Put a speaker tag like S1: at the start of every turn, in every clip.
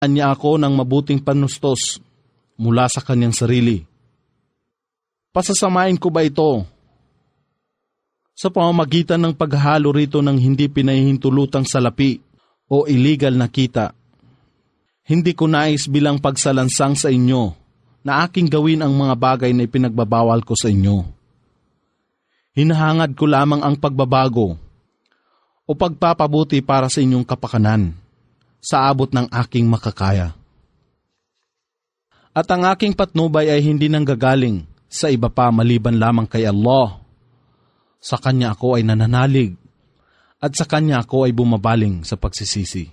S1: niya ako ng mabuting panustos mula sa kanyang sarili. Pasasamain ko ba ito sa pamamagitan ng paghahalo rito ng hindi pinahihintulutang salapi o illegal na kita? Hindi ko nais bilang pagsalansang sa inyo na aking gawin ang mga bagay na ipinagbabawal ko sa inyo. Hinahangad ko lamang ang pagbabago o pagpapabuti para sa inyong kapakanan sa abot ng aking makakaya. At ang aking patnubay ay hindi nanggagaling sa iba pa maliban lamang kay Allah. Sa Kanya ako ay nananalig at sa Kanya ako ay bumabaling sa pagsisisi.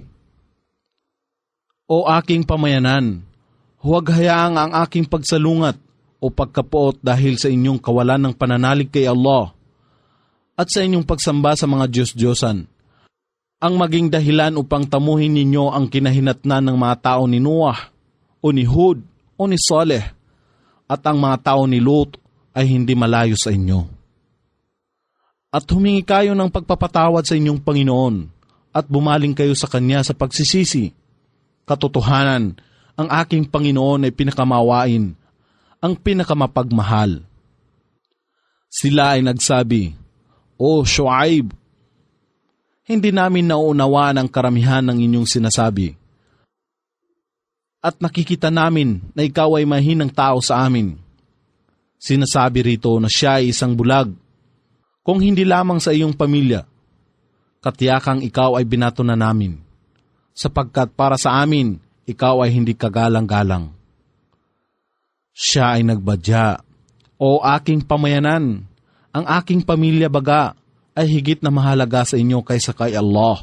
S1: O aking pamayanan, huwag hayaang ang aking pagsalungat o pagkapuot dahil sa inyong kawalan ng pananalig kay Allah at sa inyong pagsamba sa mga Diyos-Diyosan ang maging dahilan upang tamuhin ninyo ang kinahinatnan ng mga tao ni Noah o ni Hud o ni Saleh at ang mga tao ni Lot ay hindi malayo sa inyo. At humingi kayo ng pagpapatawad sa inyong Panginoon at bumaling kayo sa Kanya sa pagsisisi. Katotohanan, ang aking Panginoon ay pinakamawain, ang pinakamapagmahal. Sila ay nagsabi, O Shuaib, hindi namin nauunawaan ang karamihan ng inyong sinasabi. At nakikita namin na ikaw ay mahinang tao sa amin. Sinasabi rito na siya ay isang bulag. Kung hindi lamang sa iyong pamilya, katiyakang ikaw ay binato na namin, sapagkat para sa amin, ikaw ay hindi kagalang-galang. Siya ay nagbadya, O aking pamayanan, ang aking pamilya baga ay higit na mahalaga sa inyo kaysa kay Allah.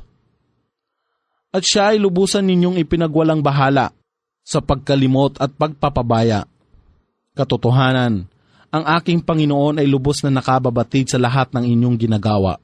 S1: At siya ay lubusan ninyong ipinagwalang bahala sa pagkalimot at pagpapabaya. Katotohanan, ang aking Panginoon ay lubos na nakababatid sa lahat ng inyong ginagawa.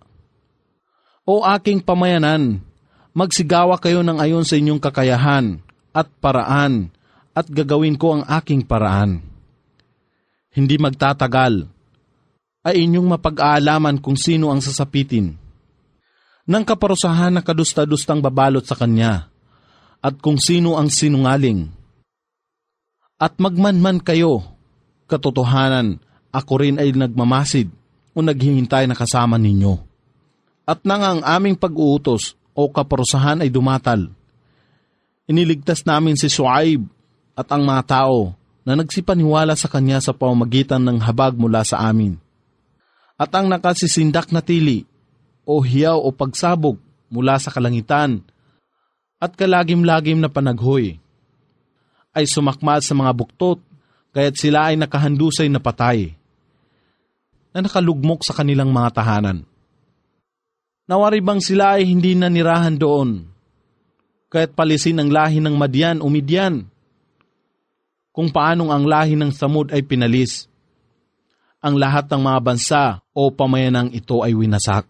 S1: O aking pamayanan, magsigawa kayo ng ayon sa inyong kakayahan at paraan at gagawin ko ang aking paraan. Hindi magtatagal ay inyong mapag-aalaman kung sino ang sasapitin ng kaparusahan na kadusta-dustang babalot sa kanya at kung sino ang sinungaling. At magmanman kayo, katotohanan, ako rin ay nagmamasid o naghihintay na kasama ninyo. At nang ang aming pag-uutos o kaparusahan ay dumatal, iniligtas namin si Shuaib at ang mga tao na nagsipaniwala sa kanya sa pamamagitan ng habag mula sa amin. At ang nakasisindak na tili o hiyaw o pagsabog mula sa kalangitan at kalagim-lagim na panaghoy ay sumakmal sa mga buktot, kaya't sila ay nakahandusay na patay na nakalugmok sa kanilang mga tahanan. Nawari bang sila ay hindi nanirahan doon, kaya't palisin ang lahi ng Madian o Midian, kung paanong ang lahi ng Samud ay pinalis. Ang lahat ng mga bansa o pamayanang ito ay winasak.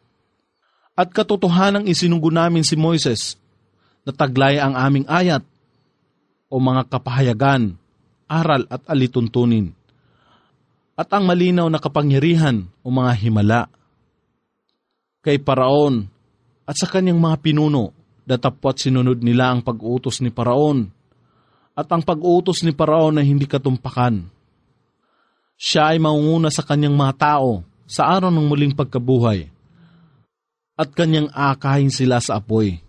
S1: At katotohanang isinugo namin si Moises na taglay ang aming ayat o mga kapahayagan, aral at alituntunin, at ang malinaw na kapangyarihan o mga himala. Kay Paraon at sa kanyang mga pinuno, datapwat sinunod nila ang pag-utos ni Paraon, at ang pag-utos ni Paraon ay hindi katumpakan. Siya ay mangunguna sa kanyang mga tao sa araw ng muling pagkabuhay, at kanyang aakahin sila sa apoy.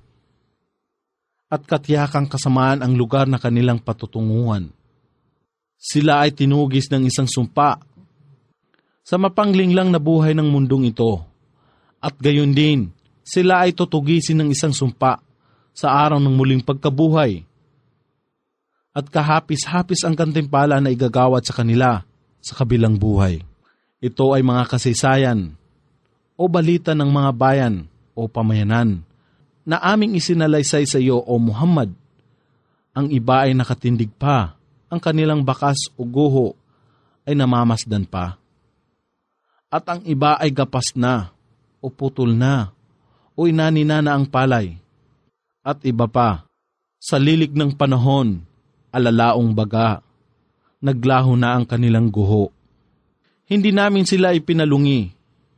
S1: At katiyakang kasamaan ang lugar na kanilang patutunguhan. Sila ay tinugis ng isang sumpa sa mapanglinglang na buhay ng mundong ito, at gayon din sila ay tutugisin ng isang sumpa sa araw ng muling pagkabuhay. At kahapis-hapis ang gantimpala na igagawad sa kanila sa kabilang buhay. Ito ay mga kasaysayan o balita ng mga bayan o pamayanan na aming isinalaysay sa iyo, O Muhammad. Ang iba ay nakatindig pa, ang kanilang bakas o guho ay namamasdan pa. At ang iba ay gapas na o putol na o inanina na ang palay. At iba pa, sa lilig ng panahon, alalaong baga, naglaho na ang kanilang guho. Hindi namin sila ipinalungi.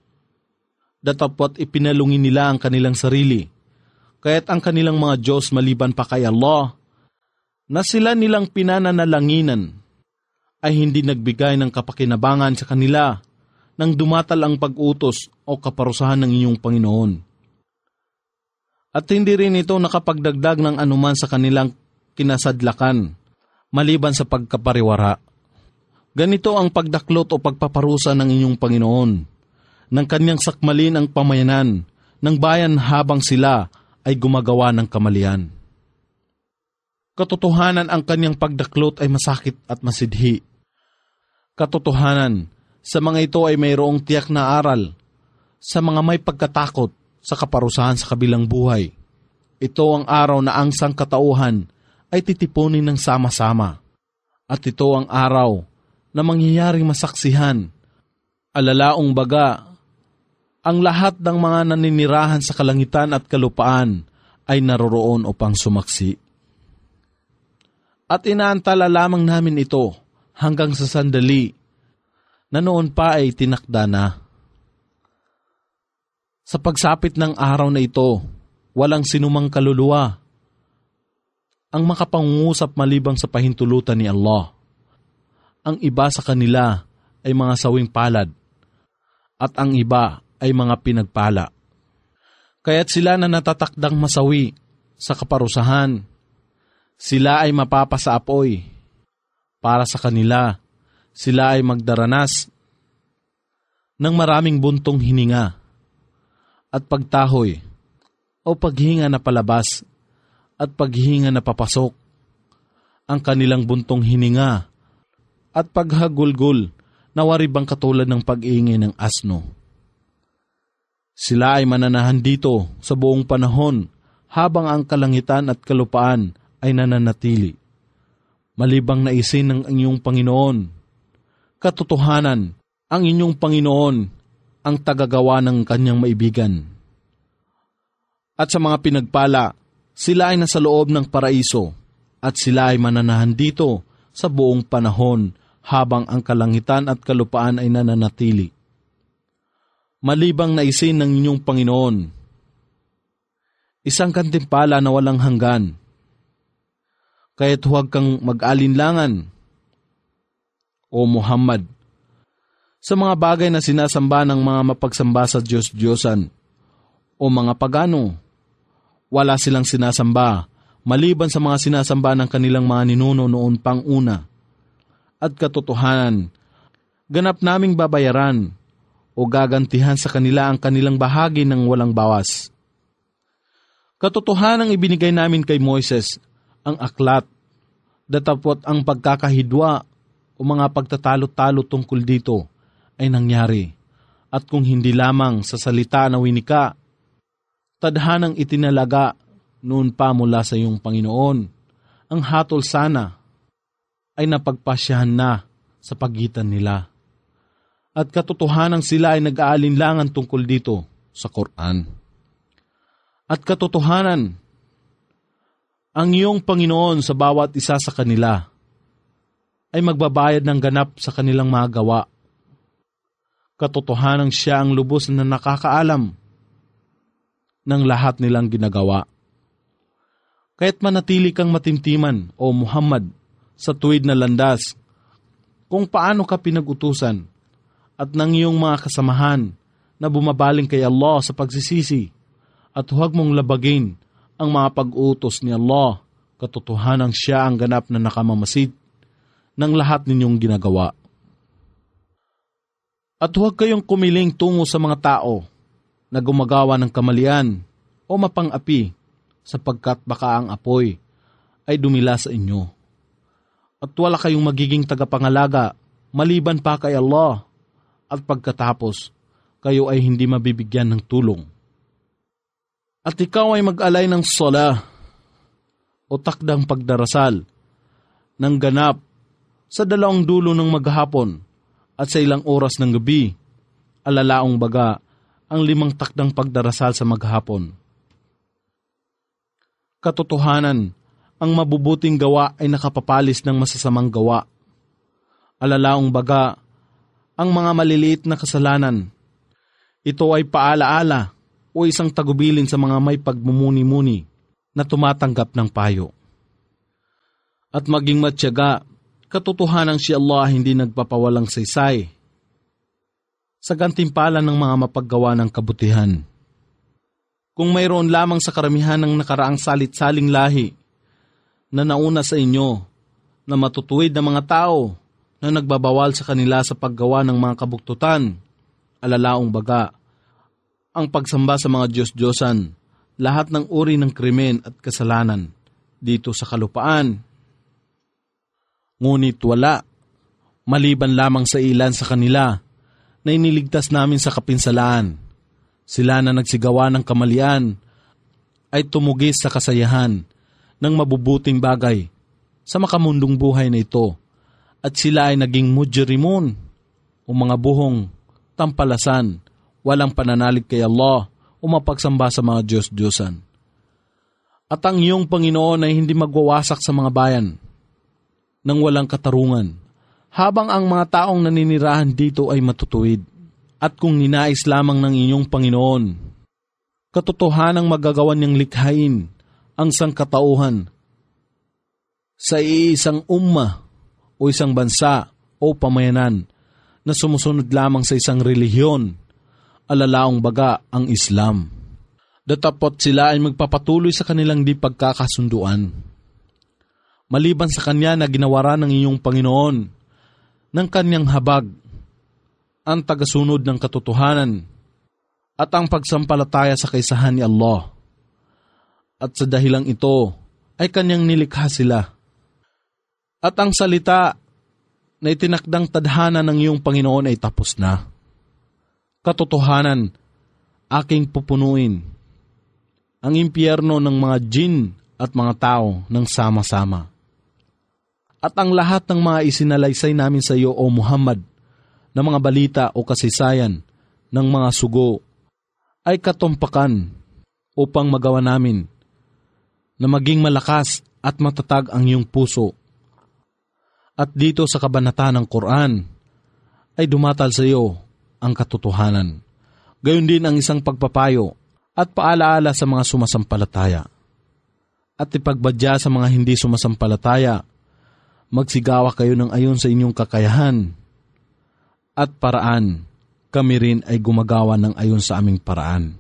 S1: Datapwat ipinalungi nila ang kanilang sarili, kaya't ang kanilang mga Diyos maliban pa kay Allah na sila nilang pinananalanginan ay hindi nagbigay ng kapakinabangan sa kanila nang dumatal ang pag-utos o kaparusahan ng inyong Panginoon. At hindi rin ito nakapagdagdag ng anuman sa kanilang kinasadlakan, maliban sa pagkapariwara. Ganito ang pagdaklot o pagpaparusa ng inyong Panginoon, ng kanyang sakmalin ang pamayanan ng bayan habang sila ay gumagawa ng kamalian. Katotohanan, ang kanyang pagdaklot ay masakit at masidhi. Katotohanan, sa mga ito ay mayroong tiyak na aral sa mga may pagkatakot sa kaparusahan sa kabilang buhay. Ito ang araw na ang sangkatauhan ay titipunin ng sama-sama. At ito ang araw na mangyayaring masaksihan. Alalaong baga, ang lahat ng mga naninirahan sa kalangitan at kalupaan ay naroroon upang sumaksi. At inaantala lamang namin ito hanggang sa sandali na noon pa ay tinakda na. Sa pagsapit ng araw na ito, walang sinumang kaluluwa ang makapangungusap malibang sa pahintulutan ni Allah. Ang iba sa kanila ay mga sawing palad at ang iba ay mga pinagpala. Kaya't sila na natatakdang masawi sa kaparusahan, sila ay mapapasa apoy. Para sa kanila, sila ay magdaranas ng maraming buntong hininga at pagtahoy o paghinga na palabas at paghinga na papasok. Ang kanilang buntong hininga at paghagulgol na waribang katulad ng pag-iingay ng asno. Sila ay mananahan dito sa buong panahon habang ang kalangitan at kalupaan ay nananatili. Malibang naisin ng inyong Panginoon. Katotohanan, ang inyong Panginoon ang tagagawa ng kanyang maibigan. At sa mga pinagpala, sila ay nasa loob ng paraiso at sila ay mananahan dito sa buong panahon habang ang kalangitan at kalupaan ay nananatili. Malibang naisin ng inyong Panginoon, isang kantimpala na walang hanggan. Kaya't huwag kang mag-alinlangan, O Muhammad, sa mga bagay na sinasamba ng mga mapagsamba sa Diyos-Diyosan o mga pagano. Wala silang sinasamba maliban sa mga sinasamba ng kanilang mga ninuno noon pang una. At katotohanan, ganap naming babayaran o gagantihan sa kanila ang kanilang bahagi ng walang bawas. Katotohanang ibinigay namin kay Moises ang aklat, datapot ang pagkakahidwa o mga pagtatalo-talo tungkol dito ay nangyari. At kung hindi lamang sa salita na winika, tadhanang itinalaga noon pa mula sa iyong Panginoon, ang hatol sana ay napagpasyahan na sa pagitan nila. At katotohanang sila ay nag-aalinlangan tungkol dito sa Quran. At katotohanan, ang iyong Panginoon sa bawat isa sa kanila ay magbabayad ng ganap sa kanilang mga gawa. Katotohanang siya ang lubos na nakakaalam ng lahat nilang ginagawa. Kaya't manatili kang matimtiman, O Muhammad, sa tuwid na landas, kung paano ka pinag-utusan at ng iyong mga kasamahan na bumabaling kay Allah sa pagsisisi, at huwag mong labagin ang mga pag-utos ni Allah. Katotohanang siya ang ganap na nakamamasid ng lahat ninyong ginagawa. At huwag kayong kumiling tungo sa mga tao na gumagawa ng kamalian o mapang-api, sapagkat baka ang apoy ay dumila sa inyo. At wala kayong magiging tagapangalaga maliban pa kay Allah, at pagkatapos kayo ay hindi mabibigyan ng tulong. At ikaw ay mag-alay ng sala o takdang pagdarasal ng ganap sa 2 dulo ng maghapon at sa ilang oras ng gabi, alalaong baga ang 5 takdang pagdarasal sa maghapon. Katotohanan, ang mabubuting gawa ay nakapapalis ng masasamang gawa. Alalaong baga ang mga maliliit na kasalanan. Ito ay paalaala o isang tagubilin sa mga may pagmumuni-muni na tumatanggap ng payo. at maging matyaga. Katotohanan si Allah hindi nagpapawalang saysay sa gantimpala ng mga mapaggawa ng kabutihan. Kung mayroon lamang sa karamihan ng nakaraang salit-saling lahi na nauna sa inyo na matutuwid na mga tao na nagbabawal sa kanila sa paggawa ng mga kabuktutan, alalaong baga, ang pagsamba sa mga Diyos-Diyosan, lahat ng uri ng krimen at kasalanan dito sa kalupaan. Ngunit wala, maliban lamang sa ilan sa kanila na iniligtas namin sa kapinsalaan. Sila na nagsigawa ng kamalian ay tumugis sa kasayahan ng mabubuting bagay sa makamundong buhay na ito, at sila ay naging mujrimun o mga buhong tampalasan, walang pananalig kay Allah o mapagsamba sa mga Diyos-Diyosan. At ang iyong Panginoon ay hindi magwawasak sa mga bayan nang walang katarungan, habang ang mga taong naninirahan dito ay matutuwid. At kung ninais lamang ng inyong Panginoon, katotohanang magagawan niyang likhain ang sangkatauhan sa iisang umma o isang bansa o pamayanan na sumusunod lamang sa isang relihiyon, alalaong baga ang Islam. Datapot sila ay magpapatuloy sa kanilang di pagkakasunduan. Maliban sa kanya na ginawaran ng iyong Panginoon ng kanyang habag, ang tagasunod ng katotohanan at ang pagsampalataya sa kaisahan ni Allah. At sa dahilang ito ay kanyang nilikha sila. At ang salita na itinakdang tadhana ng iyong Panginoon ay tapos na. Katotohanan, aking pupunuin ang impyerno ng mga jin at mga tao ng sama-sama. At ang lahat ng mga isinalaysay namin sa iyo, O Muhammad, na mga balita o kasaysayan ng mga sugo ay katumpakan upang magawa namin na maging malakas at matatag ang iyong puso. At dito sa kabanata ng Quran ay dumatal sa iyo ang katotohanan. Gayon din ang isang pagpapayo at paalaala sa mga sumasampalataya. At ipagbadya sa mga hindi sumasampalataya, magsigawa kayo ng ayon sa inyong kakayahan at paraan. Kami rin ay gumagawa ng ayon sa aming paraan.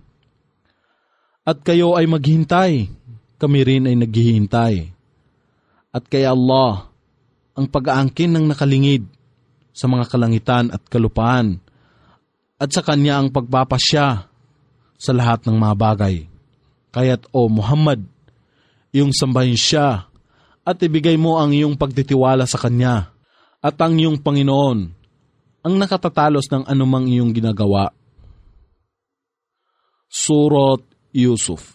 S1: At kayo ay maghintay, kami rin ay naghihintay. At kay Allah ang pag-aangkin ng nakalingid sa mga kalangitan at kalupaan, at sa Kanya ang pagpapasya sa lahat ng mga bagay. Kaya't, O Muhammad, iyong sambahin siya at ibigay mo ang iyong pagtitiwala sa Kanya, at ang iyong Panginoon ang nakatatalos ng anumang iyong ginagawa. Surat Yusuf.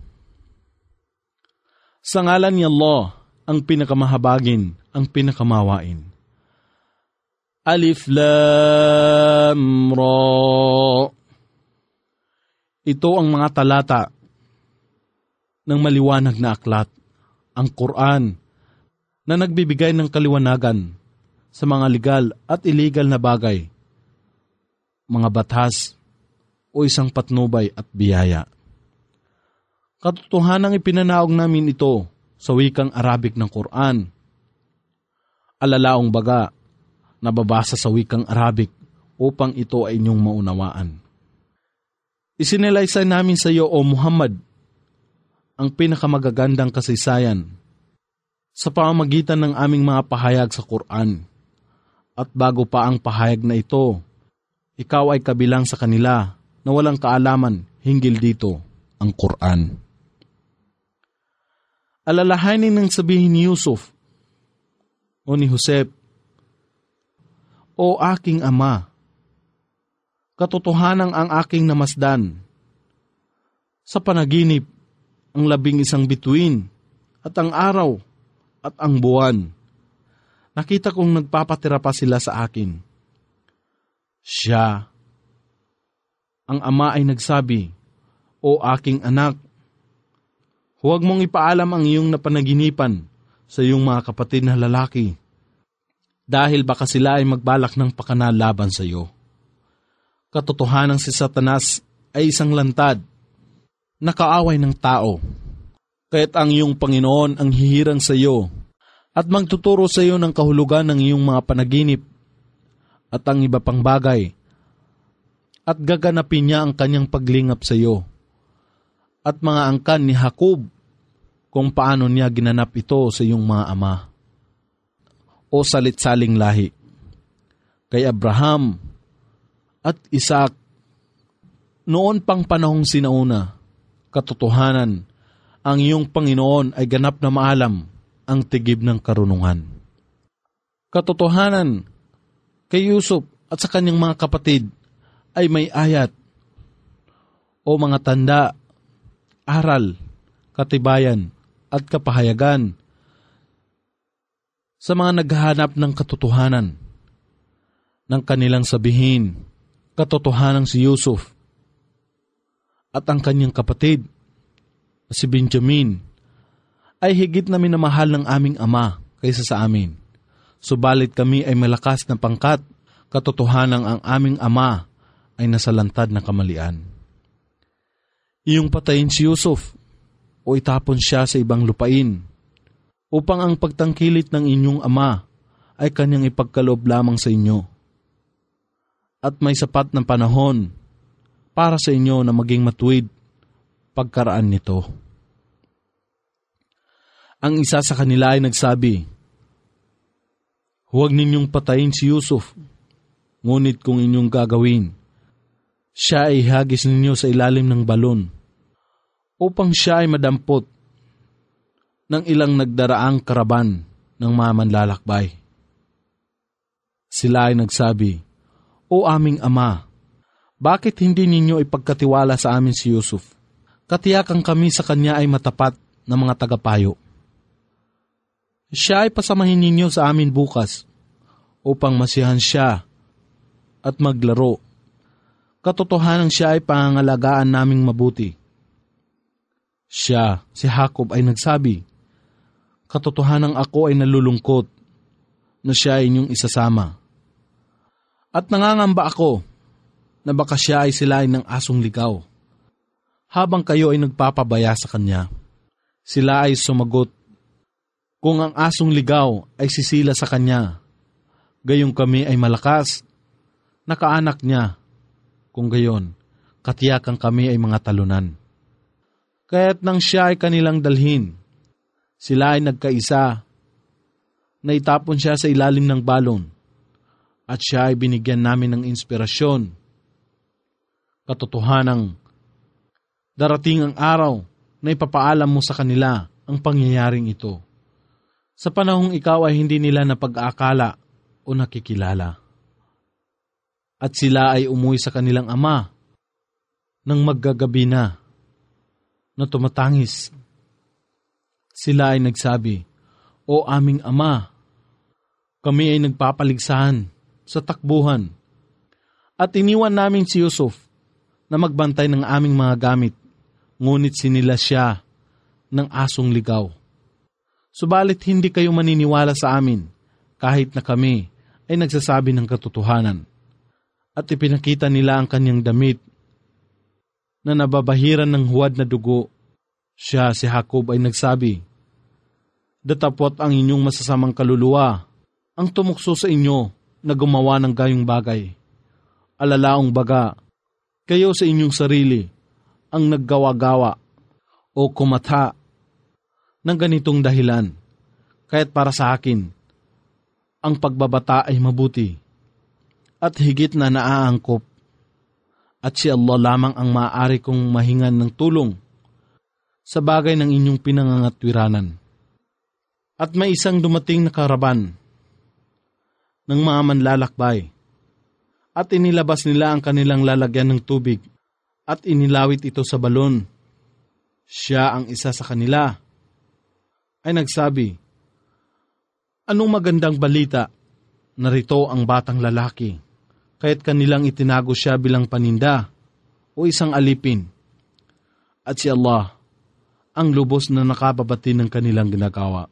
S1: Sa ngalan ni Allah, ang pinakamahabagin, ang pinakamawain. Alif Lam Ra. Ito ang mga talata ng maliwanag na aklat, ang Quran, na nagbibigay ng kaliwanagan sa mga legal at illegal na bagay, mga batas o isang patnubay at biyaya. Katotohanang ipinanaog namin ito sa wikang Arabic ng Quran. Alalaong baga, nababasa sa wikang Arabic upang ito ay inyong maunawaan. Isinalaysay namin sa iyo, O Muhammad, ang pinakamagagandang kasaysayan sa pamamagitan ng aming mga pahayag sa Quran. At bago pa ang pahayag na ito, ikaw ay kabilang sa kanila na walang kaalaman hinggil dito, ang Quran. Alalahanin ng sabihin ni Yusuf o ni Josep, O aking ama, katotohanang ang aking namasdan sa panaginip ang 11 bituin at ang araw at ang buwan. Nakita kong nagpapatira pa sila sa akin. Siya, ang ama, ay nagsabi, O aking anak, huwag mong ipaalam ang iyong napanaginipan sa iyong mga kapatid na lalaki, dahil baka sila ay magbalak ng pakana laban sa iyo. Katotohanan si Satanas ay isang lantad na kaaway ng tao, kaya't ang iyong Panginoon ang hihirang sa iyo at magtuturo sa iyo ng kahulugan ng iyong mga panaginip at ang iba pang bagay, at gaganapin niya ang kanyang paglingap sa iyo at mga angkan ni Jacob kung paano niya ginanap ito sa iyong mga ama o salit-saling lahi. Kay Abraham at Isaac, noon pang panahong sinauna, katotohanan, ang iyong Panginoon ay ganap na maalam ang tigib ng karunungan. Katotohanan, kay Yusuf at sa kanyang mga kapatid ay may ayat o mga tanda, aral, katibayan at kapahayagan sa mga naghahanap ng katotohanan ng kanilang sabihin, katotohanan si Yusuf at ang kanyang kapatid si Benjamin ay higit na minamahal ng aming ama kaysa sa amin. Subalit kami ay malakas na pangkat, katotohanang ang aming ama ay nasalantad na kamalian. Iyong patayin si Yusuf o itapon siya sa ibang lupain upang ang pagtangkilit ng inyong ama ay kanyang ipagkaloob lamang sa inyo. At may sapat na panahon para sa inyo na maging matuwid pagkaraan nito. Ang isa sa kanila ay nagsabi, "Huwag ninyong patayin si Yusuf, ngunit kung inyong gagawin, siya ay hagis ninyo sa ilalim ng balon upang siya ay madampot ng ilang nagdaraang karaban ng mga manlalakbay." Sila ay nagsabi, "O aming ama, bakit hindi ninyo ipagkatiwala sa amin si Yusuf? Katiyakan kami sa kanya ay matapat na mga tagapayo. Siya ay pasamahin ninyo sa amin bukas upang masiyahan siya at maglaro. Katotohanan siya ay pangangalagaan naming mabuti." Siya, si Jacob, ay nagsabi, "Katotohanang ako ay nalulungkot na siya ay inyong isasama. At nangangamba ako na baka siya ay silain ng asong ligaw habang kayo ay nagpapabaya sa kanya." Sila ay sumagot, "Kung ang asong ligaw ay sisila sa kanya, gayong kami ay malakas, nakaanak niya. Kung gayon, katiyakan kami ay mga talunan." Kaya't nang siya ay kanilang dalhin, sila ay nagkaisa, naitapon siya sa ilalim ng balon, at siya ay binigyan namin ng inspirasyon. Katotohanang, darating ang araw na ipapaalam mo sa kanila ang pangyayaring ito, sa panahong ikaw ay hindi nila napag-aakala o nakikilala. At sila ay umuwi sa kanilang ama nang maggagabi na tumatangis. Sila ay nagsabi, "O aming ama, kami ay nagpapaligsahan sa takbuhan at iniwan namin si Yusuf na magbantay ng aming mga gamit, ngunit sinila siya ng asong ligaw. Subalit hindi kayo maniniwala sa amin kahit na kami ay nagsasabi ng katotohanan." At ipinakita nila ang kanyang damit na nababahiran ng huwad na dugo. Siya, si Jacob, ay nagsabi, "Datapwat ang inyong masasamang kaluluwa ang tumukso sa inyo na gumawa ng gayong bagay. Alalaong baga, kayo sa inyong sarili ang naggawa-gawa o kumata ng ganitong dahilan. Kaya't para sa akin, ang pagbabata ay mabuti at higit na naaangkop. At si Allah lamang ang maaari kong mahingan ng tulong sa bagay ng inyong pinangangatwiranan." At may isang dumating na karaban ng mga manlalakbay, at inilabas nila ang kanilang lalagyan ng tubig at inilawit ito sa balon. Siya, ang isa sa kanila, ay nagsabi, "Anong magandang balita? Narito ang batang lalaki, kaya't kanilang itinago siya bilang paninda o isang alipin. At si Allah ang lubos na nakababati ng kanilang ginagawa.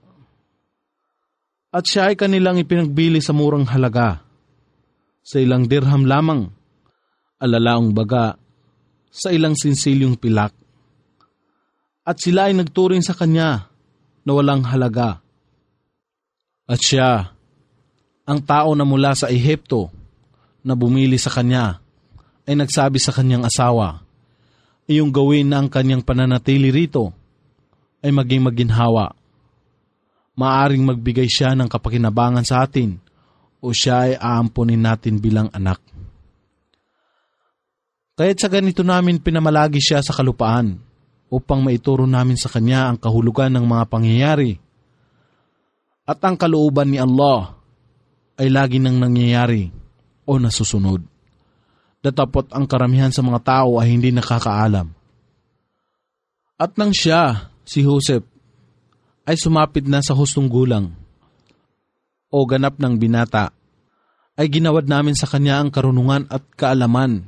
S1: At siya ay kanilang ipinagbili sa murang halaga, sa ilang dirham lamang, alalaong baga, sa ilang sinsilyong pilak. At sila ay nagturing sa kanya na walang halaga. At siya, ang tao na mula sa Ehipto na bumili sa kanya, ay nagsabi sa kanyang asawa, iyong gawin na ang kanyang pananatili rito ay maging maginhawa. Maaring magbigay siya ng kapakinabangan sa atin o siya ay aampunin natin bilang anak. Kaya't sa ganito namin pinamalagi siya sa kalupaan upang maituro namin sa kanya ang kahulugan ng mga pangyayari. At ang kalooban ni Allah ay lagi nang nangyayari o nasusunod. Datapot ang karamihan sa mga tao ay hindi nakakaalam. At nang siya, si Joseph, ay sumapit na sa hustong gulang o ganap ng binata, ay ginawad namin sa kanya ang karunungan at kaalaman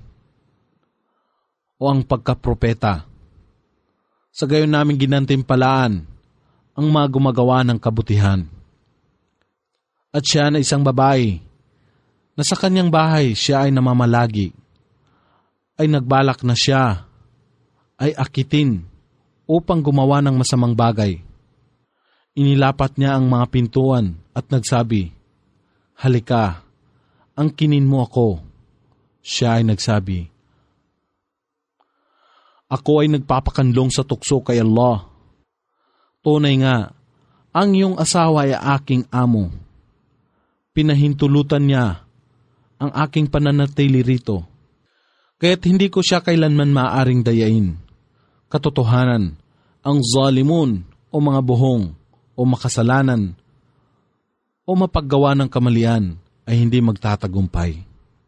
S1: o ang pagkapropeta. Sa gayon namin ginantimpalaan ang mga gumagawa ng kabutihan. At siya na isang babae na sa kanyang bahay siya ay namamalagi, ay nagbalak na siya ay akitin upang gumawa ng masamang bagay. Inilapat niya ang mga pintuan at nagsabi, halika, angkinin mo ako. Siya ay nagsabi, ako ay nagpapakanlong sa tukso kay Allah. Tunay nga, ang iyong asawa ay aking amo. Pinahintulutan niya ang aking pananatili rito. Kaya't hindi ko siya kailanman maaaring dayain. Katotohanan, ang zalimun o mga buhong o makasalanan o mapaggawa ng kamalian ay hindi magtatagumpay.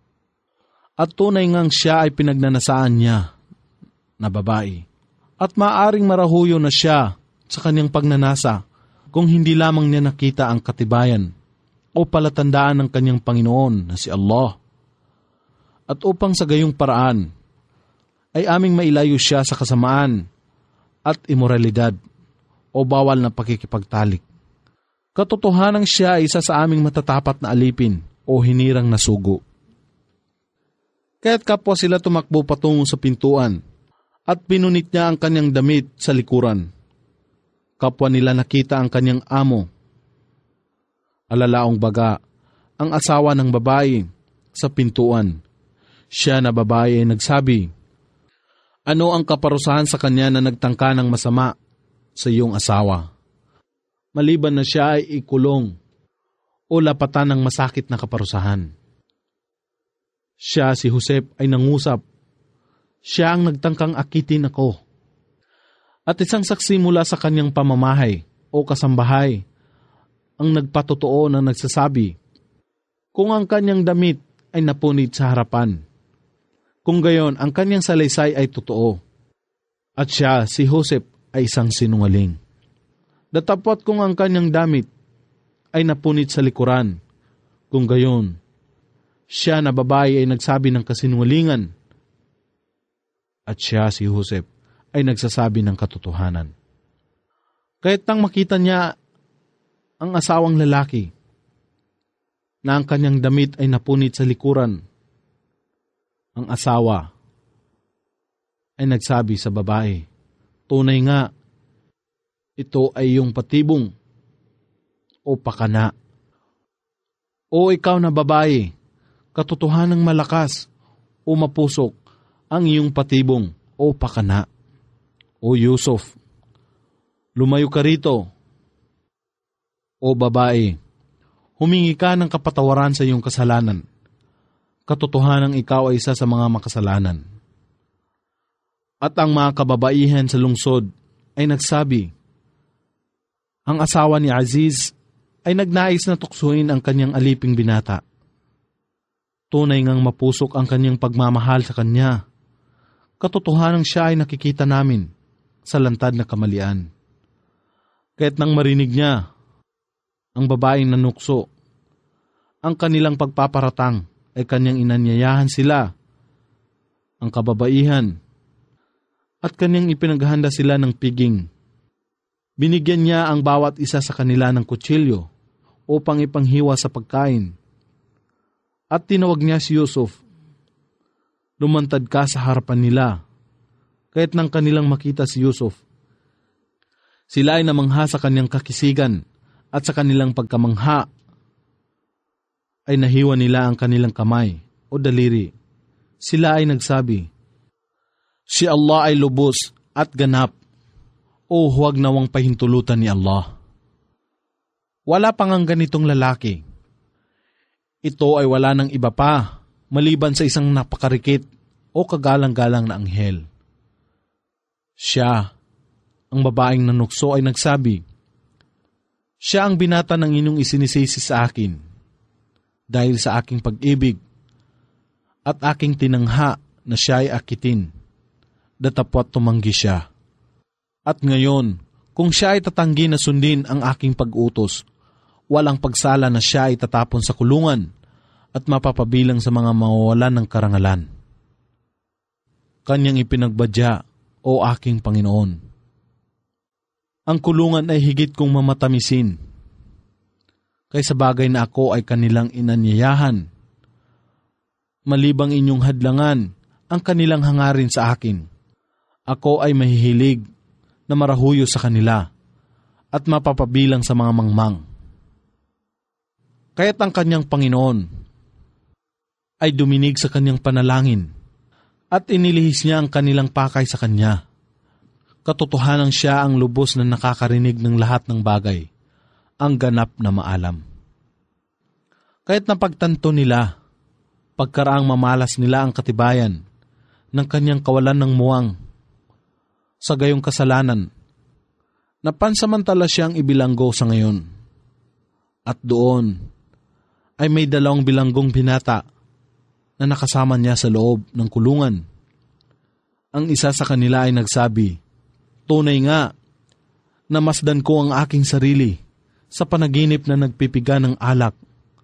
S1: At tunay ngang siya ay pinagnanasaan niya na babae. At maaaring marahuyo na siya sa kanyang pagnanasa kung hindi lamang niya nakita ang katibayan o palatandaan ng kanyang Panginoon na si Allah. At upang sa gayong paraan ay aming mailayo siya sa kasamaan at imoralidad o bawal na pakikipagtalik. Katotohanang siya ay isa sa aming matatapat na alipin o hinirang na sugo. Kaya't kapwa sila tumakbo patungo sa pintuan at pinunit niya ang kanyang damit sa likuran. Kapwa nila nakita ang kanyang amo. Alalaong baga, ang asawa ng babae sa pintuan. Siya na babae ay nagsabi, ano ang kaparusahan sa kanya na nagtangka ng masama sa iyong asawa? Maliban na siya ay ikulong o lapatan ng masakit na kaparusahan. Siya, si Joseph, ay nangusap. Siya ang nagtangkang akitin ako. At isang saksi mula sa kanyang pamamahay o kasambahay ang nagpatotoo na nagsasabi, kung ang kanyang damit ay napunit sa harapan, kung gayon ang kanyang salaysay ay totoo, at siya, si Joseph, ay isang sinungaling. Datapot kung ang kanyang damit ay napunit sa likuran, kung gayon, siya na babae ay nagsabi ng kasinungalingan, at siya, si Joseph, ay nagsasabi ng katotohanan. Kaya't nang makita niya ang asawang lalaki na ang kanyang damit ay napunit sa likuran, ang asawa ay nagsabi sa babae, tunay nga, ito ay iyong patibong o pakana. O ikaw na babae, katotohanang malakas o mapusok ang iyong patibong o pakana. O Yusuf, lumayo ka rito. O babae, humingi ka ng kapatawaran sa iyong kasalanan. Katotohanang ikaw ay isa sa mga makasalanan. At ang mga kababaihan sa lungsod ay nagsabi, ang asawa ni Aziz ay nagnais na tuksuin ang kanyang aliping binata. Tunay ngang mapusok ang kanyang pagmamahal sa kanya. Katotohanang siya ay nakikita namin sa lantad na kamalian. Kaya't nang marinig niya ang babaeng nanukso, ang kanilang pagpaparatang ay kanyang inanyayahan sila, ang kababaihan, at kanyang ipinaghanda sila ng piging. Binigyan niya ang bawat isa sa kanila ng kutsilyo upang ipanghiwa sa pagkain. At tinawag niya si Yusuf. Lumantad ka sa harapan nila. Kaya't nang kanilang makita si Yusuf, sila ay namangha sa kanyang kakisigan at sa kanilang pagkamangha ay nahiwa nila ang kanilang kamay o daliri. Sila ay nagsabi, "Si Allah ay lubos at ganap, o huwag nawang pahintulutan ni Allah." Wala pang ang ganitong lalaki. Ito ay wala ng iba pa, maliban sa isang napakarikit o kagalang-galang na anghel. Siya, ang babaeng nanukso, ay nagsabi, "Siya ang binata ng inyong isinisisi sa akin, dahil sa aking pag-ibig at aking tinangha na siya ay akitin." Datapwat tumanggi siya. At ngayon, kung siya ay tatanggi na sundin ang aking pag-utos, walang pagsala na siya ay tatapon sa kulungan at mapapabilang sa mga mawawalan ng karangalan. Kanyang ipinagbadya, o aking Panginoon. Ang kulungan ay higit kong mamatamisin, kaysa bagay na ako ay kanilang inanyayahan. Malibang inyong hadlangan ang kanilang hangarin sa akin, ako ay mahihilig na marahuyo sa kanila at mapapabilang sa mga mangmang. Kaya't ang kanyang Panginoon ay duminig sa kanyang panalangin at inilihis niya ang kanilang pakay sa kanya. Katotohanan siya ang lubos na nakakarinig ng lahat ng bagay, ang ganap na maalam. Kaya't napagtanto nila, pagkaraang mamalas nila ang katibayan ng kanyang kawalan ng muwang sa gayong kasalanan, na pansamantala siyang ibilanggo sa ngayon. At doon ay may 2 bilanggong binata na nakasama niya sa loob ng kulungan. Ang isa sa kanila ay nagsabi, "Tunay nga, namasdan ko ang aking sarili sa panaginip na nagpipiga ng alak."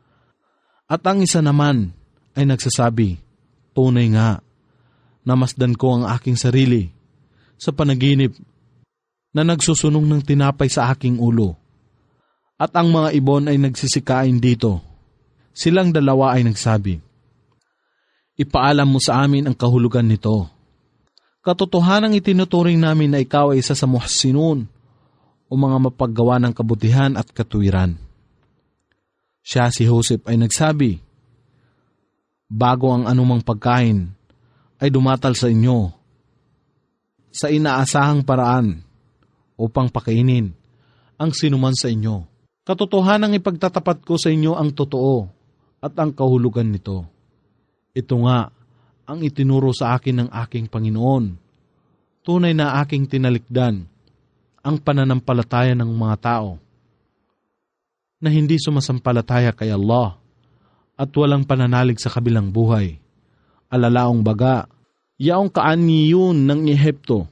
S1: At ang isa naman ay nagsasabi, "Tunay nga, namasdan ko ang aking sarili sa panaginip na nagsusunog ng tinapay sa aking ulo." At ang mga ibon ay nagsisikain dito. Silang 2 ay nagsabi, "Ipaalam mo sa amin ang kahulugan nito. Katotohanang itinuturing namin na ikaw ay isa sa muhsinun o mga mapaggawa ng kabutihan at katuwiran." Siya, si Joseph, ay nagsabi, "Bago ang anumang pagkain ay dumatal sa inyo sa inaasahang paraan upang pakainin ang sinuman sa inyo. Katotohanang ipagtatapat ko sa inyo ang totoo at ang kahulugan nito. Ito nga ang itinuro sa akin ng aking Panginoon. Tunay na aking tinalikdan ang pananampalataya ng mga tao na hindi sumasampalataya kay Allah at walang pananalig sa kabilang buhay. Alalaong baga, yaong kaaniyon ng Ehipto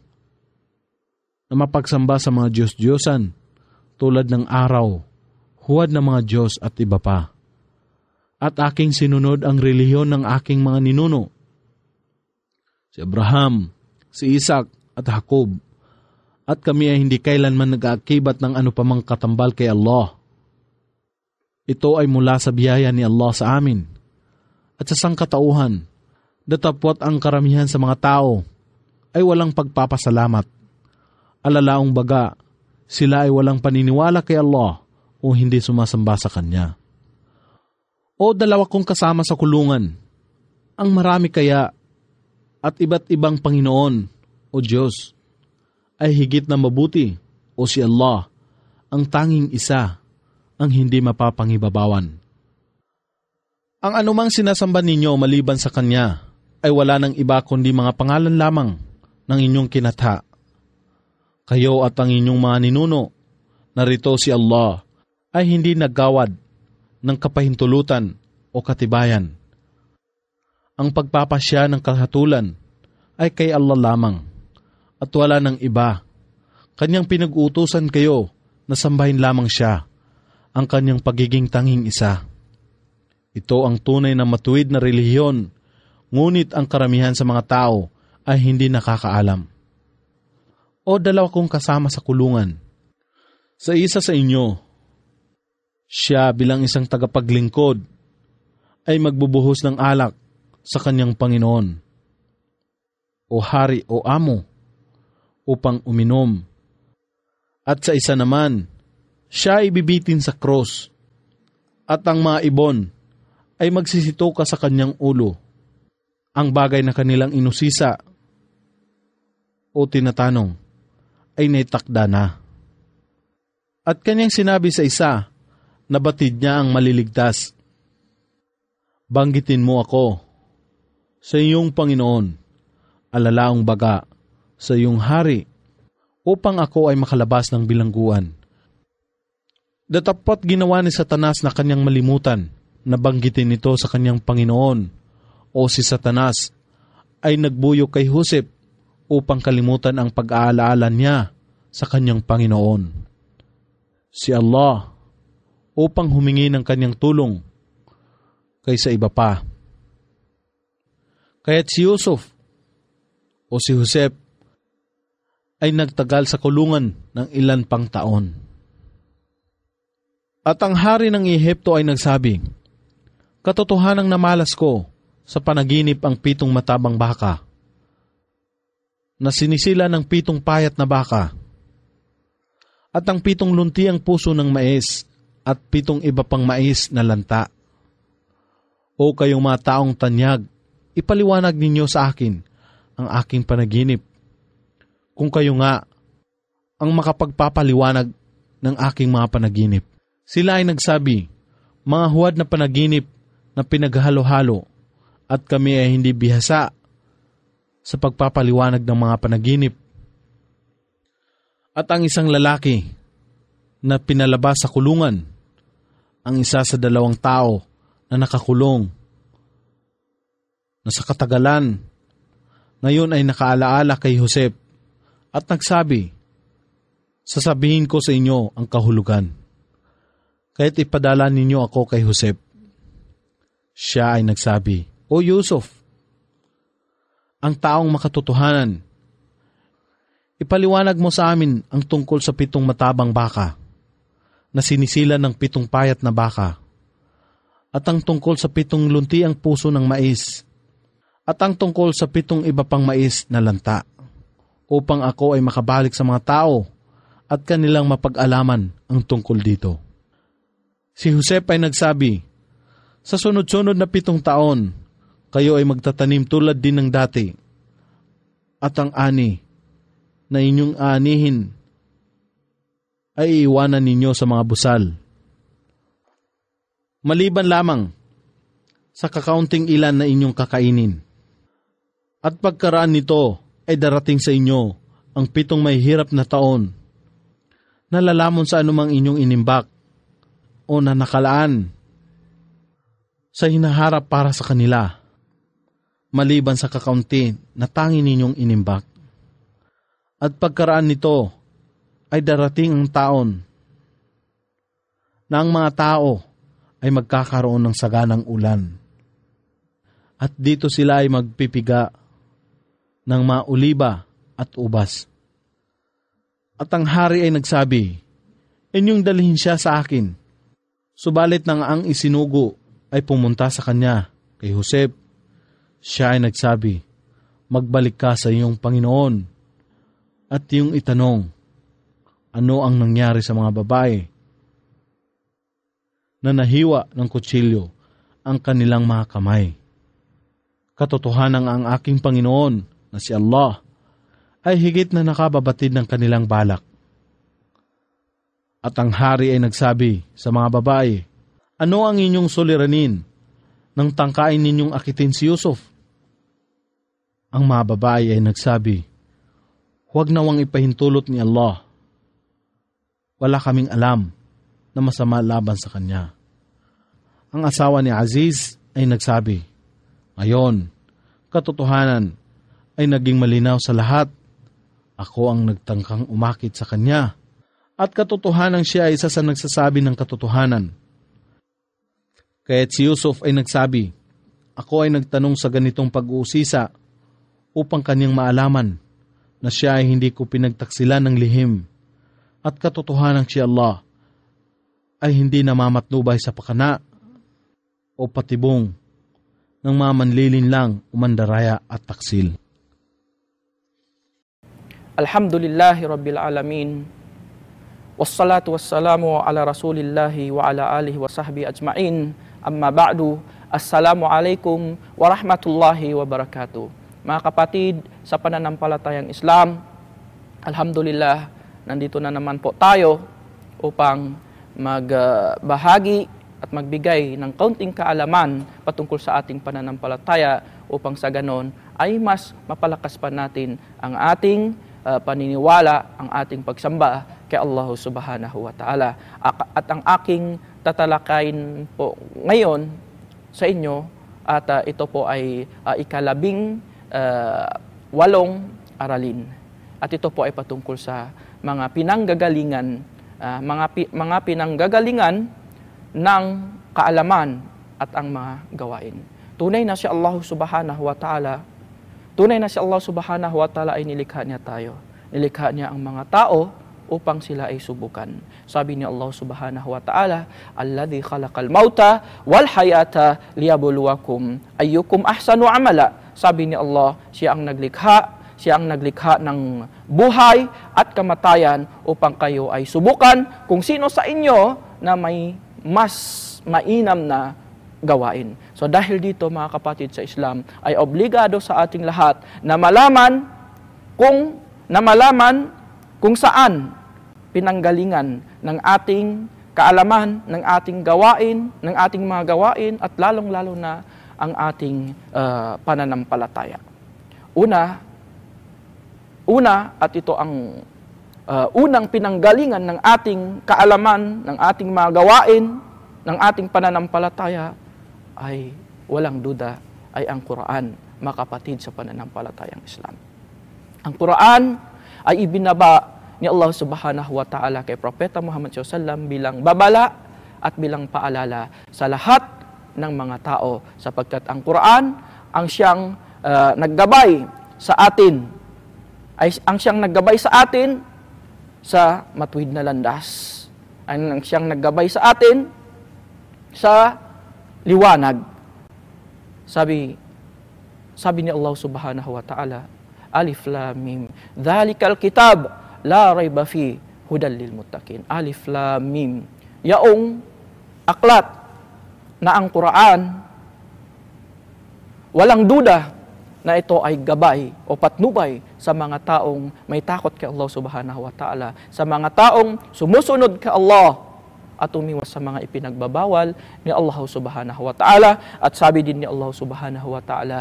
S1: na mapagsamba sa mga Diyos-Diyosan tulad ng araw, huwad ng mga Diyos at iba pa. At aking sinunod ang relihiyon ng aking mga ninuno, si Abraham, si Isaac at Jacob, at kami ay hindi kailanman nag-aakibat ng anupamang katambal kay Allah. Ito ay mula sa biyaya ni Allah sa amin, at sa sangkatauhan, datapwat ang karamihan sa mga tao ay walang pagpapasalamat. Alalaong baga, sila ay walang paniniwala kay Allah o hindi sumasamba sa Kanya. O 2 kong kasama sa kulungan, ang marami kaya at iba't ibang Panginoon o Diyos ay higit na mabuti o si Allah, ang tanging isa, ang hindi mapapangibabawan. Ang anumang sinasamba ninyo maliban sa Kanya ay wala ng iba kundi mga pangalan lamang ng inyong kinatha. Kayo at ang inyong mga ninuno, narito si Allah, ay hindi naggawad ng kapahintulutan o katibayan. Ang pagpapasya ng kahatulan ay kay Allah lamang at wala ng iba. Kanyang pinag-uutusan kayo na sambahin lamang siya, ang kanyang pagiging tanging isa. Ito ang tunay na matuwid na relihiyon, ngunit ang karamihan sa mga tao ay hindi nakakaalam. O 2 kong kasama sa kulungan, sa isa sa inyo, siya bilang isang tagapaglingkod ay magbubuhos ng alak sa kanyang Panginoon o hari o amo upang uminom. At sa isa naman, Siya ay bibitin sa krus, at ang mga ibon ay magsisitoka sa kanyang ulo. Ang bagay na kanilang inusisa o tinatanong ay naitakda na. At kanyang sinabi sa isa na batid niya ang maliligtas, banggitin mo ako sa iyong Panginoon, alalaong baga sa iyong hari, upang ako ay makalabas ng bilangguan. Datapot ginawa ni Satanas na kanyang malimutan na banggitin ito sa kanyang Panginoon, o si Satanas ay nagbuyo kay Joseph upang kalimutan ang pag-aalaala niya sa kanyang Panginoon, si Allah, upang humingi ng kanyang tulong kaysa iba pa. Kaya't si Yusuf o si Joseph ay nagtagal sa kulungan ng ilan pang taon. At ang hari ng Ehipto ay nagsabi, katotohanang namalas ko sa panaginip ang 7 matabang baka na sinisila ng 7 payat na baka, at ang 7 lunti ang puso ng mais at 7 iba pang mais na lanta. O kayong mga taong tanyag, ipaliwanag ninyo sa akin ang aking panaginip, kung kayo nga ang makapagpapaliwanag ng aking mga panaginip. Sila ay nagsabi, mga huwad na panaginip na pinaghalo-halo, at kami ay hindi bihasa sa pagpapaliwanag ng mga panaginip. At ang isang lalaki na pinalabas sa kulungan, ang isa sa 2 tao na nakakulong, na sa katagalan, ngayon ay nakaalaala kay Joseph at nagsabi, sasabihin ko sa inyo ang kahulugan, kaya't ipadala ninyo ako kay Joseph. Siya ay nagsabi, O Yusuf, ang taong makatotohanan, ipaliwanag mo sa amin ang tungkol sa 7 matabang baka na sinisila ng 7 payat na baka, at ang tungkol sa 7 lunti ang puso ng mais, at ang tungkol sa 7 iba pang mais na lanta, upang ako ay makabalik sa mga tao at kanilang mapag-alaman ang tungkol dito. Si Joseph ay nagsabi, sa sunod-sunod na 7 taon, kayo ay magtatanim tulad din ng dati, at ang ani na inyong aanihin ay iiwanan ninyo sa mga busal. Maliban lamang sa kakaunting ilan na inyong kakainin. At pagkaraan nito ay darating sa inyo ang 7 may hirap na taon na lalamon sa anumang inyong inimbak o na nakalaan sa hinaharap para sa kanila, maliban sa kakaunti na tangi ninyong inimbak. At pagkaraan nito ay darating ang taon na ang mga tao ay magkakaroon ng saganang ulan. At dito sila ay magpipiga ng mga oliba at ubas. At ang hari ay nagsabi, inyong dalhin siya sa akin. Subalit nang ang isinugo ay pumunta sa kanya kay Joseph, siya ay nagsabi, magbalik ka sa iyong Panginoon at iyong itanong, ano ang nangyari sa mga babae na nahiwa ng kutsilyo ang kanilang mga kamay. Katotohanan ang aking Panginoon na si Allah ay higit na nakababatid ng kanilang balak. At ang hari ay nagsabi sa mga babae, ano ang inyong suliranin nang tangkain ninyong akitin si Yusuf? Ang mga babae ay nagsabi, huwag nawang ipahintulot ni Allah. Wala kaming alam na masama laban sa kanya. Ang asawa ni Aziz ay nagsabi, ngayon, katotohanan ay naging malinaw sa lahat. Ako ang nagtangkang umakit sa kanya. At katotohanan siya ay isa sa nagsasabi ng katotohanan. Kaya't si Yusuf ay nagsabi, ako ay nagtanong sa ganitong pag-uusisa upang kanyang maalaman na siya ay hindi ko pinagtaksilan ng lihim. At katotohanan si Allah ay hindi namamatnubay sa pakana o patibong ng mga manlilinlang, umandaraya at taksil.
S2: Alhamdulillahi Rabbil Alamin. Wassalatu wassalamu ala rasulillahi wa ala alihi wa sahbihi ajma'in. Amma ba'du. Assalamualaikum warahmatullahi wabarakatuh. Mga kapatid, sa pananampalatayang Islam, alhamdulillah, nandito na naman po tayo upang magbahagi at magbigay ng kaunting kaalaman patungkol sa ating pananampalataya upang sa ganon ay mas mapalakas pa natin ang ating paniniwala, ang ating pagsamba kay Allah subhanahu wa ta'ala. At ang aking tatalakayin po ngayon sa inyo at ito po ay ika-18 aralin. At ito po ay patungkol sa mga pinanggagalingan, mga pinanggagalingan ng kaalaman at ang mga gawain. Tunay na si Allah subhanahu wa ta'ala, tunay na si Allah subhanahu wa ta'ala ay nilikha niya tayo. Nilikha niya ang mga tao upang sila ay subukan. Sabi ni Allah subhanahu wa ta'ala, alladhi khalaqal mauta wal hayata liyabluwakum ayyukum ahsanu amala. Sabi ni Allah, siya ang naglikha ng buhay at kamatayan upang kayo ay subukan kung sino sa inyo na may mas mainam na gawain. So dahil dito mga kapatid sa Islam, ay obligado sa ating lahat na malaman kung saan pinanggalingan ng ating kaalaman, ng ating gawain, ng ating mga gawain, at lalong-lalo na ang ating pananampalataya. Una, at ito ang unang pinanggalingan ng ating kaalaman, ng ating mga gawain, ng ating pananampalataya, ay walang duda, ay ang Quran, mga kapatid sa pananampalatayang Islam. Ang Quran ay ibinaba ni Allah subhanahu wa ta'ala kay Propeta Muhammad SAW bilang babala at bilang paalala sa lahat ng mga tao, sapagkat ang Quran ang siyang naggabay sa atin, ang siyang naggabay sa atin sa matuwid na landas, ang siyang naggabay sa atin sa liwanag. Sabi ni Allah subhanahu wa ta'ala, Alif Lam Mim, dhalikal kitab la rayba fi hudal lil muttaqin. Alif Lam Mim, yaong aklat na ang Quran, walang duda na ito ay gabay o patnubay sa mga taong may takot kay Allah subhanahu wa ta'ala, sa mga taong sumusunod kay Allah at umiwas sa mga ipinagbabawal ni Allah subhanahu wa ta'ala. At sabi din ni Allah subhanahu wa ta'ala,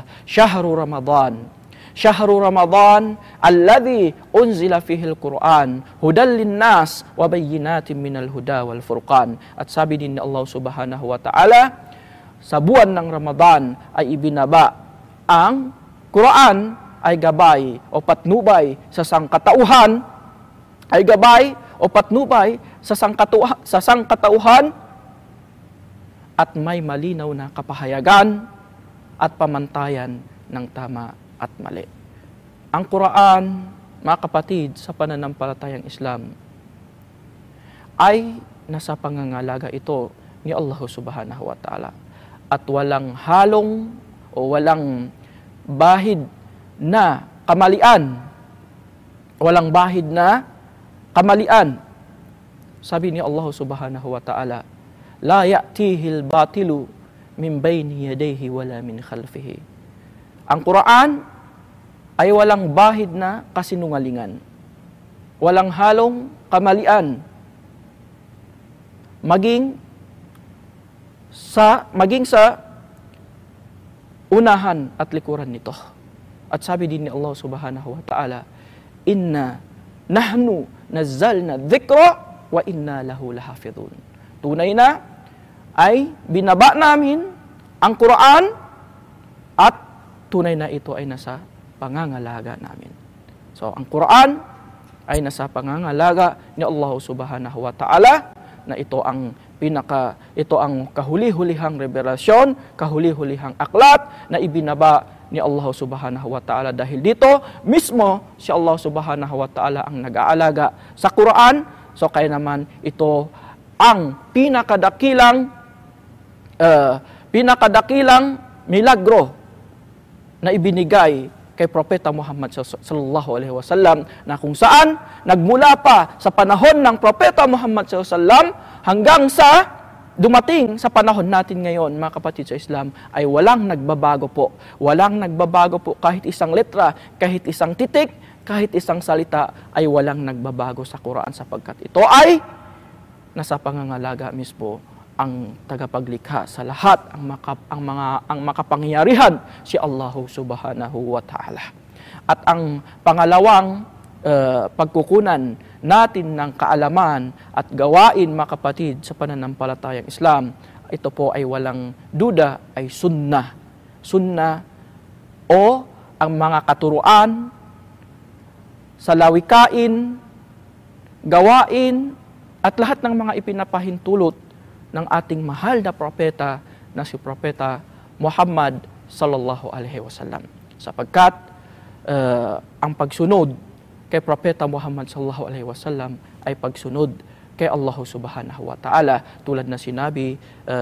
S2: Shahru Ramadan alladhi unzila fihi al-Quran hudal linnas wa bayyinatin minal huda wal furqan. At sabi din ni Allah subhanahu wa ta'ala, sa buwan ng Ramadan ay ibinaba ang Quran, ay gabay o patnubay sa sangkatauhan, sa sangkatauhan at may malinaw na kapahayagan at pamantayan ng tama at mali. Ang Quran, mga kapatid sa pananampalatayang Islam, ay nasa pangangalaga ito ni Allah subhanahu wa ta'ala, at walang halong o walang bahid na kamalian. Sabi ni Allah subhanahu wa ta'ala, la ya'tihil batilu min bayni yadayhi wala min khalfihi. Ang Quran ay walang bahid na kasinungalingan, walang halong kamalian, maging sa unahan at likuran nito. At sabi din ni Allah subhanahu wa ta'ala, inna nahnu nazzalna dhikra wa inna lahu lahafidhun. Tunay na ay binaba namin ang Quran at tunay na ito ay nasa pangangalaga namin. So ang Quran ay nasa pangangalaga ni Allah subhanahu wa ta'ala, na ito ang kahuli-hulihang revelasyon, kahuli-hulihang aklat na ibinaba ni Allah subhanahu wa ta'ala. Dahil dito mismo si Allah subhanahu wa ta'ala ang nag-aalaga sa Quran. So kaya naman ito ang pinakadakilang milagro na ibinigay kay Propeta Muhammad sallallahu alaihi wasallam, na kung saan nagmula pa sa panahon ng Propeta Muhammad sallallahu alaihi wasallam hanggang sa dumating sa panahon natin ngayon, mga kapatid sa Islam, ay walang nagbabago po. Walang nagbabago po, kahit isang letra, kahit isang titik, kahit isang salita, ay walang nagbabago sa Quran, sapagkat ito ay nasa pangangalaga mismo ang tagapaglikha sa lahat, ang makapangyarihan, si Allah subhanahu wa ta'ala. At ang pangalawang pagkukunan natin ng kaalaman at gawain, mga kapatid, sa pananampalatayang Islam, ito po ay walang duda, ay sunnah. Sunnah o ang mga katuruan sa lawikain, gawain, at lahat ng mga ipinapahintulot ng ating mahal na propeta na si Propeta Muhammad sallallahu alaihi wasallam. Sapagkat ang pagsunod kay Propeta Muhammad sallallahu alaihi wasallam ay pagsunod kay Allah subhanahu wa ta'ala, tulad na sinabi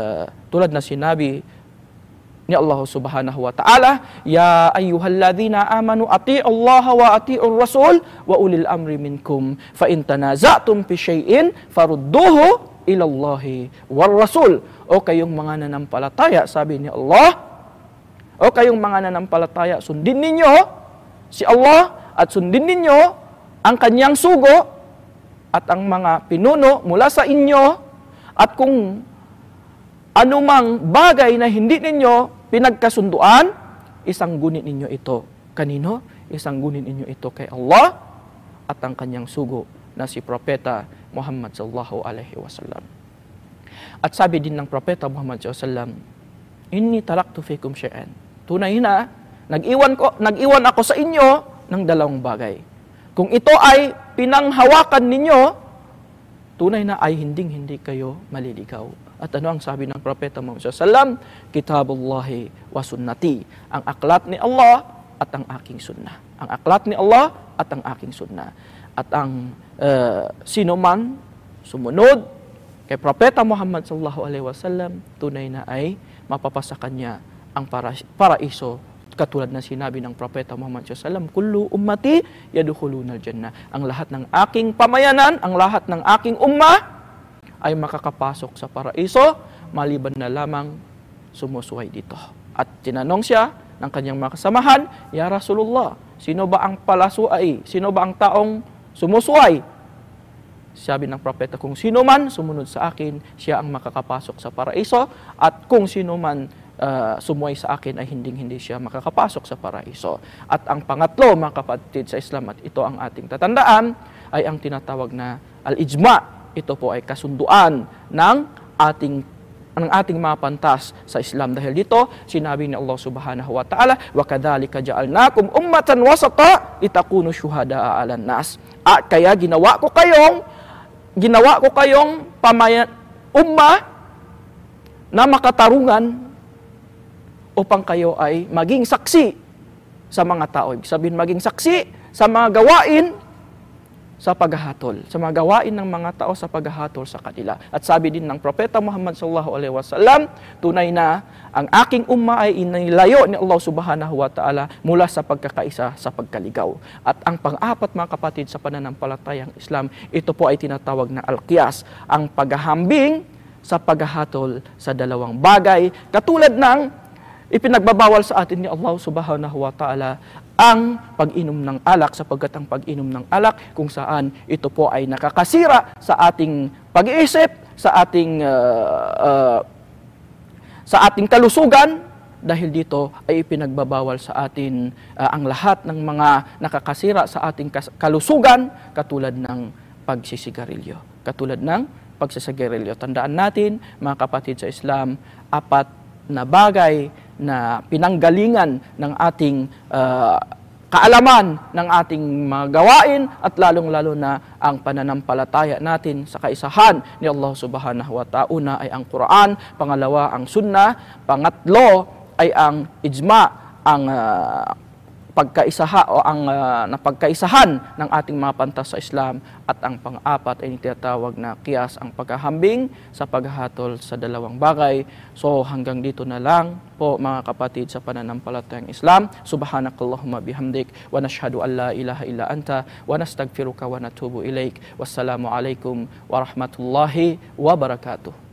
S2: ni Allah subhanahu wa ta'ala, ya ayyuhalladhina amanu ati'u Allah wa ati'ur rasul wa ulil amri minkum fa in tanaza'tum fi syai'in farudduhu ilallahi war rasul. O kayong mga nanampalataya, sabi ni Allah, o kayong mga nanampalataya, sundin ninyo si Allah at sundin ninyo ang kanyang sugo at ang mga pinuno mula sa inyo, at kung anumang bagay na hindi ninyo pinagkasunduan, isanggunin ninyo ito. Kanino? Isanggunin ninyo ito kay Allah at ang kanyang sugo na si Propeta Muhammad sallallahu alaihi wasallam. At sabi din ng Propeta Muhammad sallallahu alaihi wasallam, inni taraktu fikum syai'an. Tunay na, nag-iwan ako sa inyo ng dalawang bagay. Kung ito ay pinanghawakan ninyo, tunay na ay hinding-hindi kayo maliligaw. At ano ang sabi ng Propeta Muhammad sallallahu alaihi wasallam? Kitabullahi wa sunnati. Ang aklat ni Allah at ang aking sunnah. Ang aklat ni Allah at ang aking sunnah. At ang sino man sumunod kay Propeta Muhammad sallallahu alaihi wasallam, tunay na ay mapapasa kanya ang paraiso, katulad na sinabi ng Propeta Muhammad sallallahu alaihi wasallam, kullu ummati yadkhulunal jannah. Ang lahat ng aking pamayanan, ang lahat ng aking ummah ay makakapasok sa paraiso, maliban na lamang sumusuway dito. At tinanong siya ng kanyang mga kasamahan, ya Rasulullah, sino ba ang palasuay? Sino ba ang taong sumusuway? Sabi ng propeta, kung sino man sumunod sa akin, siya ang makakapasok sa paraiso, at kung sino man sumuway sa akin ay hindi siya makakapasok sa paraiso. At ang pangatlo, mga kapatid sa Islam, at ito ang ating tatandaan, ay ang tinatawag na al-ijma. Ito po ay kasunduan ng ating mga pantas sa Islam. Dahil dito, sinabi ni Allah subhanahu wa ta'ala, وَكَذَلِكَ جَعَلْنَاكُمْ أُمَّةً وَسَطًا لِتَكُونُوا شُهَدَاءَ عَلَى النَّاسِ. At kaya ginawa ko kayong ummah na makatarungan upang kayo ay maging saksi sa mga tao. Ibig sabihin, maging saksi sa mga gawain sa paghahatol, sa mga gawain ng mga tao sa paghahatol sa kanila. At sabi din ng Propeta Muhammad sallallahu alaihi wasallam, tunay na ang aking umma ay inilayo ni Allah subhanahu wa ta'ala mula sa pagkakaisa sa pagkaligaw. At ang pang-apat, mga kapatid, sa pananampalatayang Islam, ito po ay tinatawag na al-qiyas, ang paghahambing sa paghahatol sa dalawang bagay, katulad ng ipinagbabawal sa atin ni Allah subhanahu wa ta'ala ang pag-inom ng alak, sapagkat ang pag-inom ng alak kung saan ito po ay nakakasira sa ating pag-iisip, sa ating kalusugan. Dahil dito ay ipinagbabawal sa atin ang lahat ng mga nakakasira sa ating kalusugan, katulad ng pagsisigarilyo. Tandaan natin, mga kapatid sa Islam, 4 na bagay na pinanggalingan ng ating kaalaman, ng ating mga gawain, at lalong-lalo na ang pananampalataya natin sa kaisahan ni Allah subhanahu wa ta'ala. Una ay ang Quran, pangalawa ang Sunnah, pangatlo ay ang ijma, ang pagkaisaha o ang napagkaisahan ng ating mga pantas sa Islam, at ang pang-apat ay tinatawag na qiyas, ang pagkahambing sa paghahatol sa dalawang bagay. So hanggang dito na lang po mga kapatid sa pananampalatayang Islam. Subhanakallahumma bihamdik wa nashhadu an la ilaha illa anta wa nastaghfiruka wa natubu ilaik. Wassalamu alaikum warahmatullahi wabarakatuh.